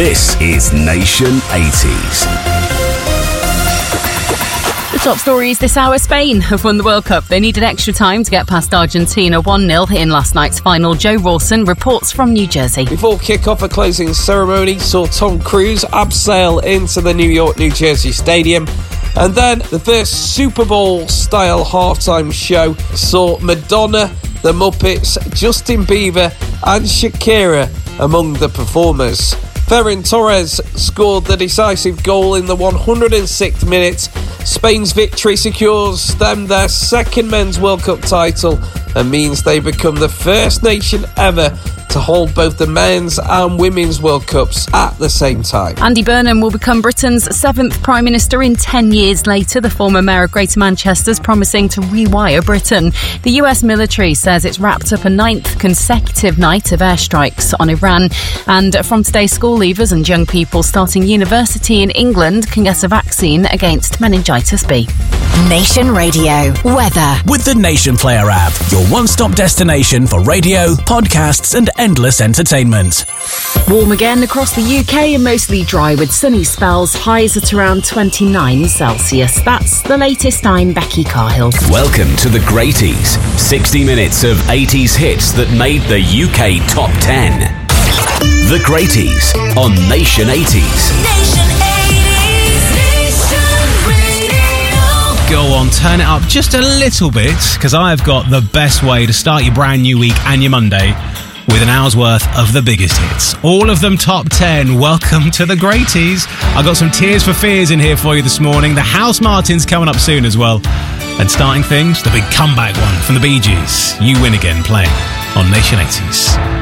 This is Nation 80s. The top stories this hour: Spain have won the World Cup. They needed extra time to get past Argentina 1-0 in last night's final. Joe Rawson reports from New Jersey. Before kick-off, a closing ceremony saw Tom Cruise abseil into the New York, New Jersey Stadium. And then the first Super Bowl-style halftime show saw Madonna, the Muppets, Justin Bieber and Shakira among the performers. Ferran Torres scored the decisive goal in the 106th minute. Spain's victory secures them their second Men's World Cup title and means they become the first nation ever to hold both the Men's and Women's World Cups at the same time. Andy Burnham will become Britain's 7th Prime Minister in 10 years later. The former Mayor of Greater Manchester's promising to rewire Britain. The US military says it's wrapped up a 9th consecutive night of airstrikes on Iran. And from today, school leavers and young people starting university in England can get a vaccine against meningitis B. Nation Radio weather With the Nation Player app, your one-stop destination for radio, podcasts and endless entertainment. Warm again across the UK and mostly dry with sunny spells, highs at around 29 Celsius. That's the latest. I'm Becky Carhill. Welcome to the Greaties. 60 minutes of 80s hits that made the UK top 10. The Greaties on Nation 80s. Nation 80s, Nation Radio. Go on, turn it up just a little bit, because I have got the best way to start your brand new week and your Monday with an hour's worth of the biggest hits. All of them top 10. Welcome to the Greaties. I got some Tears for Fears in here for you this morning. The House Martins coming up soon as well. And starting things, the big comeback one from the Bee Gees. You Win Again, playing on Nation 80s.